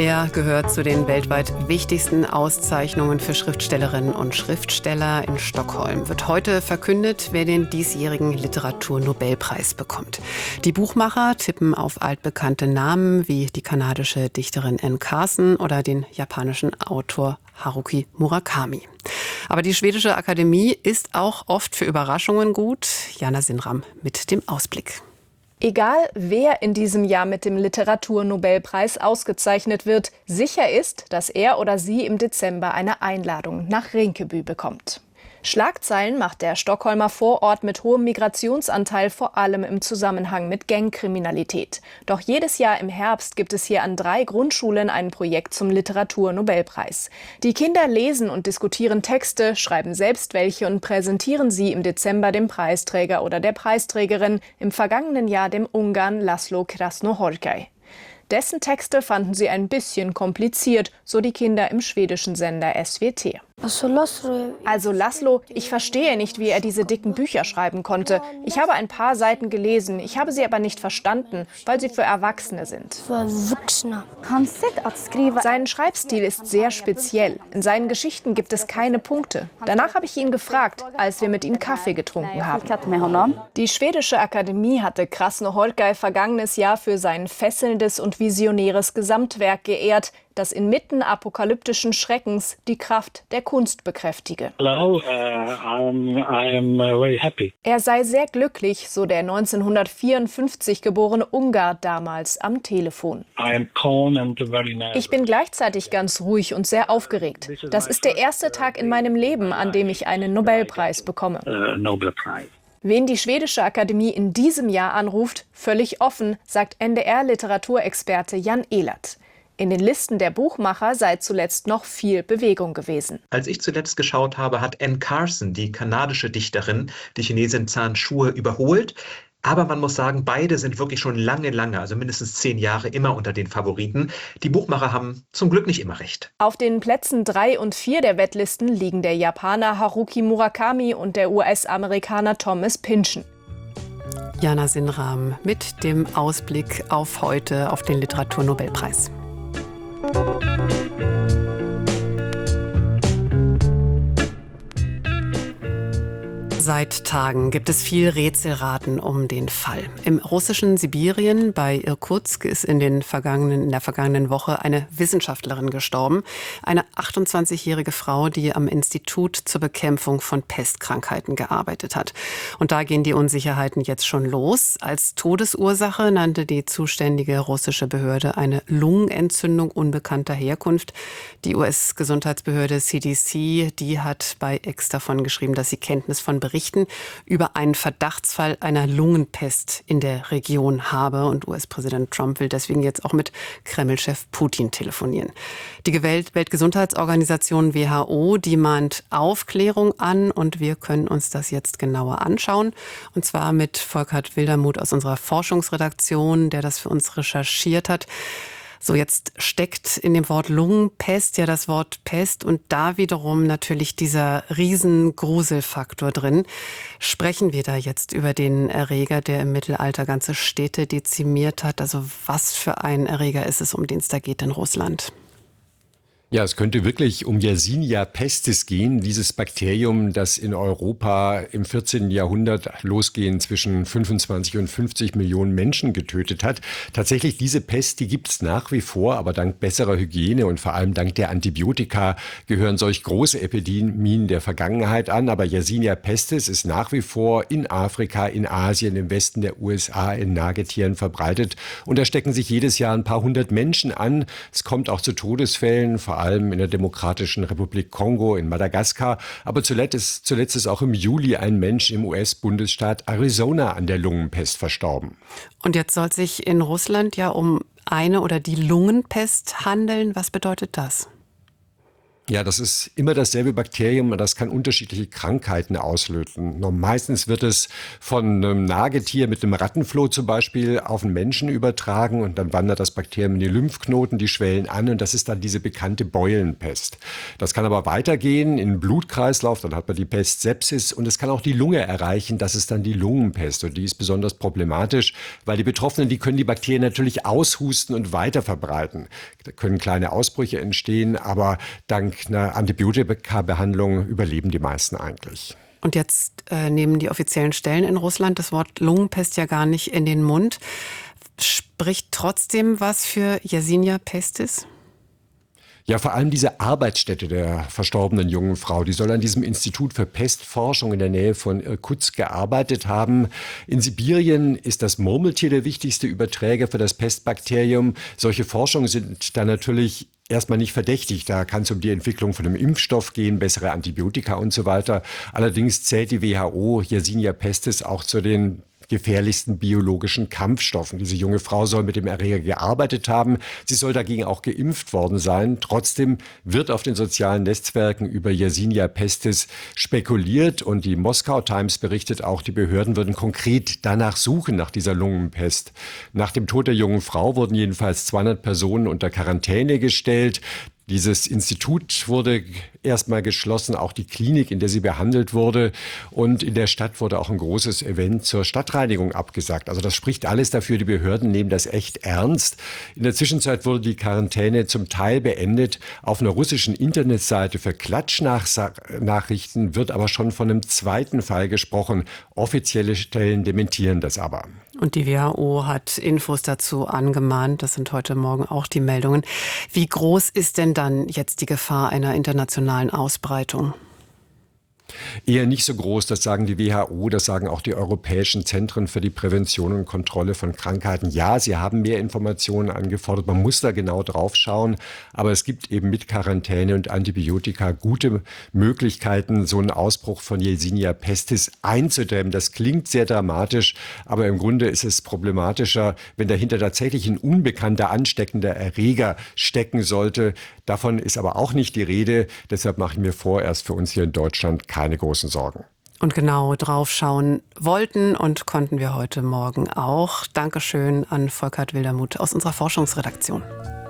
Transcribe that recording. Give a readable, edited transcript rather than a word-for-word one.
Er gehört zu den weltweit wichtigsten Auszeichnungen für Schriftstellerinnen und Schriftsteller. In Stockholm wird heute verkündet, wer den diesjährigen Literaturnobelpreis bekommt. Die Buchmacher tippen auf altbekannte Namen wie die kanadische Dichterin Anne Carson oder den japanischen Autor Haruki Murakami. Aber die schwedische Akademie ist auch oft für Überraschungen gut. Jana Sinram mit dem Ausblick. Egal, wer in diesem Jahr mit dem Literaturnobelpreis ausgezeichnet wird, sicher ist, dass er oder sie im Dezember eine Einladung nach Rinkeby bekommt. Schlagzeilen macht der Stockholmer Vorort mit hohem Migrationsanteil vor allem im Zusammenhang mit Gangkriminalität. Doch jedes Jahr im Herbst gibt es hier an 3 Grundschulen ein Projekt zum Literaturnobelpreis. Die Kinder lesen und diskutieren Texte, schreiben selbst welche und präsentieren sie im Dezember dem Preisträger oder der Preisträgerin, im vergangenen Jahr dem Ungarn Laszlo Krasznahorkai. Dessen Texte fanden sie ein bisschen kompliziert, so die Kinder im schwedischen Sender SWT. Also Laszlo, ich verstehe nicht, wie er diese dicken Bücher schreiben konnte. Ich habe ein paar Seiten gelesen, ich habe sie aber nicht verstanden, weil sie für Erwachsene sind. Sein Schreibstil ist sehr speziell. In seinen Geschichten gibt es keine Punkte. Danach habe ich ihn gefragt, als wir mit ihm Kaffee getrunken haben. Die schwedische Akademie hatte Krasznahorkai vergangenes Jahr für sein fesselndes und visionäres Gesamtwerk geehrt, das inmitten apokalyptischen Schreckens die Kraft der Kunst bekräftige. I'm very happy. Er sei sehr glücklich, so der 1954 geborene Ungar damals am Telefon. Ich bin gleichzeitig ganz ruhig und sehr aufgeregt. Das ist der erste Tag in meinem Leben, an dem ich einen Nobelpreis bekomme. Wen die schwedische Akademie in diesem Jahr anruft, völlig offen, sagt NDR-Literaturexperte Jan Ehlert. In den Listen der Buchmacher sei zuletzt noch viel Bewegung gewesen. Als ich zuletzt geschaut habe, hat Anne Carson, die kanadische Dichterin, die Chinesin Zhan Shue überholt. Aber man muss sagen, beide sind wirklich schon lange, also mindestens 10 Jahre immer unter den Favoriten. Die Buchmacher haben zum Glück nicht immer recht. Auf den Plätzen 3 und 4 der Wettlisten liegen der Japaner Haruki Murakami und der US-Amerikaner Thomas Pynchon. Jana Sinram mit dem Ausblick auf heute auf den Literaturnobelpreis. Seit Tagen gibt es viel Rätselraten um den Fall. Im russischen Sibirien bei Irkutsk ist in der vergangenen Woche eine Wissenschaftlerin gestorben. Eine 28-jährige Frau, die am Institut zur Bekämpfung von Pestkrankheiten gearbeitet hat. Und da gehen die Unsicherheiten jetzt schon los. Als Todesursache nannte die zuständige russische Behörde eine Lungenentzündung unbekannter Herkunft. Die US-Gesundheitsbehörde CDC, die hat bei X davon geschrieben, dass sie Kenntnis von Berichten über einen Verdachtsfall einer Lungenpest in der Region habe. Und US-Präsident Trump will deswegen jetzt auch mit Kreml-Chef Putin telefonieren. Die Weltgesundheitsorganisation WHO, die mahnt Aufklärung an und wir können uns das jetzt genauer anschauen. Und zwar mit Volkert Wildermuth aus unserer Forschungsredaktion, der das für uns recherchiert hat. So, jetzt steckt in dem Wort Lungenpest ja das Wort Pest und da wiederum natürlich dieser riesen Gruselfaktor drin. Sprechen wir da jetzt über den Erreger, der im Mittelalter ganze Städte dezimiert hat? Also was für ein Erreger ist es, um den es da geht in Russland? Ja, es könnte wirklich um Yersinia pestis gehen, dieses Bakterium, das in Europa im 14. Jahrhundert losgehend zwischen 25 und 50 Millionen Menschen getötet hat. Tatsächlich, diese Pest, die gibt es nach wie vor, aber dank besserer Hygiene und vor allem dank der Antibiotika gehören solch große Epidemien der Vergangenheit an. Aber Yersinia pestis ist nach wie vor in Afrika, in Asien, im Westen der USA, in Nagetieren verbreitet. Und da stecken sich jedes Jahr ein paar hundert Menschen an. Es kommt auch zu Todesfällen, vor allem in der Demokratischen Republik Kongo, in Madagaskar. Aber zuletzt ist auch im Juli ein Mensch im US-Bundesstaat Arizona an der Lungenpest verstorben. Und jetzt soll es sich in Russland ja um eine oder die Lungenpest handeln. Was bedeutet das? Ja, das ist immer dasselbe Bakterium und das kann unterschiedliche Krankheiten auslösen. Meistens wird es von einem Nagetier mit einem Rattenfloh zum Beispiel auf einen Menschen übertragen und dann wandert das Bakterium in die Lymphknoten, die schwellen an und das ist dann diese bekannte Beulenpest. Das kann aber weitergehen in den Blutkreislauf, dann hat man die Pest Sepsis und es kann auch die Lunge erreichen, das ist dann die Lungenpest und die ist besonders problematisch, weil die Betroffenen, die können die Bakterien natürlich aushusten und weiter verbreiten. Da können kleine Ausbrüche entstehen, aber dank einer Antibiotika-Behandlung überleben die meisten eigentlich. Und jetzt nehmen die offiziellen Stellen in Russland das Wort Lungenpest ja gar nicht in den Mund. Spricht trotzdem was für Yersinia pestis? Ja, vor allem diese Arbeitsstätte der verstorbenen jungen Frau, die soll an diesem Institut für Pestforschung in der Nähe von Irkutsk gearbeitet haben. In Sibirien ist das Murmeltier der wichtigste Überträger für das Pestbakterium. Solche Forschungen sind da natürlich erstmal nicht verdächtig. Da kann es um die Entwicklung von einem Impfstoff gehen, bessere Antibiotika und so weiter. Allerdings zählt die WHO Yersinia pestis auch zu den gefährlichsten biologischen Kampfstoffen. Diese junge Frau soll mit dem Erreger gearbeitet haben. Sie soll dagegen auch geimpft worden sein. Trotzdem wird auf den sozialen Netzwerken über Yersinia pestis spekuliert und die Moskau Times berichtet auch, die Behörden würden konkret danach suchen, nach dieser Lungenpest. Nach dem Tod der jungen Frau wurden jedenfalls 200 Personen unter Quarantäne gestellt. Dieses Institut wurde erstmal geschlossen, auch die Klinik, in der sie behandelt wurde. Und in der Stadt wurde auch ein großes Event zur Stadtreinigung abgesagt. Also das spricht alles dafür, die Behörden nehmen das echt ernst. In der Zwischenzeit wurde die Quarantäne zum Teil beendet. Auf einer russischen Internetseite für Klatschnachrichten wird aber schon von einem zweiten Fall gesprochen. Offizielle Stellen dementieren das aber. Und die WHO hat Infos dazu angemahnt. Das sind heute Morgen auch die Meldungen. Wie groß ist denn dann jetzt die Gefahr einer internationalen Ausbreitung? Eher nicht so groß, das sagen die WHO, das sagen auch die europäischen Zentren für die Prävention und Kontrolle von Krankheiten. Ja, sie haben mehr Informationen angefordert, man muss da genau drauf schauen, aber es gibt eben mit Quarantäne und Antibiotika gute Möglichkeiten, so einen Ausbruch von Yersinia pestis einzudämmen. Das klingt sehr dramatisch, aber im Grunde ist es problematischer, wenn dahinter tatsächlich ein unbekannter ansteckender Erreger stecken sollte. Davon ist aber auch nicht die Rede, deshalb mache ich mir vorerst für uns hier in Deutschland keine großen Sorgen. Und genau drauf schauen wollten und konnten wir heute Morgen auch. Dankeschön an Volkert Wildermuth aus unserer Forschungsredaktion.